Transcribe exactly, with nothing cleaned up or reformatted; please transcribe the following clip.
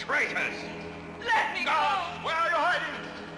Traitors! Let me Guards, go! where are you hiding?